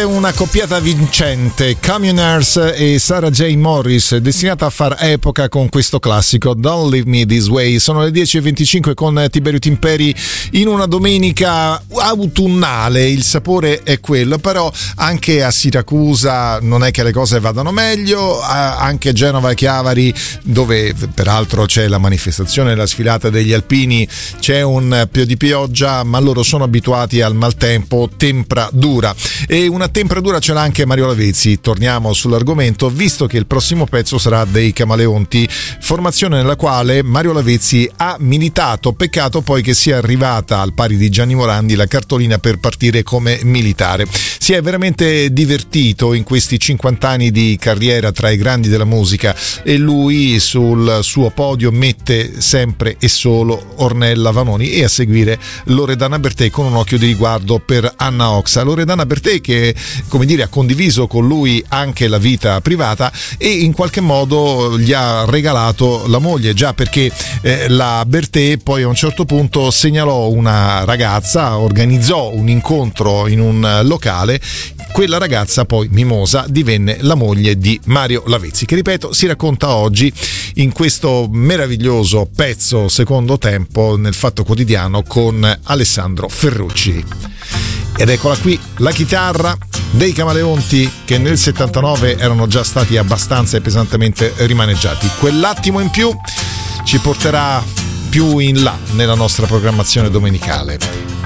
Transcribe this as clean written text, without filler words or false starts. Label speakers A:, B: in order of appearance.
A: una coppiata vincente, Communards e Sarah J. Morris, destinata a far epoca con questo classico Don't Leave Me This Way. Sono le 10:25 con Tiberio Timperi in una domenica autunnale. Il sapore è quello, però anche a Siracusa non è che le cose vadano meglio, anche a Genova e Chiavari, dove peraltro c'è la manifestazione, la sfilata degli alpini, c'è un po' di pioggia, ma loro sono abituati al maltempo, tempra dura. E una tempra dura ce l'ha anche Mario Lavezzi. Torniamo sull'argomento, visto che il prossimo pezzo sarà dei Camaleonti, formazione nella quale Mario Lavezzi ha militato. Peccato poi che sia arrivata, al pari di Gianni Morandi, la cartolina per partire come militare. Si è veramente divertito in questi 50 anni di carriera tra i grandi della musica, e lui sul suo podio mette sempre e solo Ornella Vanoni, e a seguire Loredana Bertè con un occhio di riguardo per Anna Oxa. Loredana Bertè che, come dire, ha condiviso con lui anche la vita privata e in qualche modo gli ha regalato la moglie, già perché la Bertè poi a un certo punto segnalò una ragazza, organizzò un incontro in un locale. Quella ragazza poi, Mimosa, divenne la moglie di Mario Lavezzi, che, ripeto, si racconta oggi in questo meraviglioso pezzo Secondo Tempo nel Fatto Quotidiano con Alessandro Ferrucci. Ed eccola qui la chitarra dei Camaleonti, che nel 79 erano già stati abbastanza e pesantemente rimaneggiati. Quell'attimo in più ci porterà più in là nella nostra programmazione domenicale.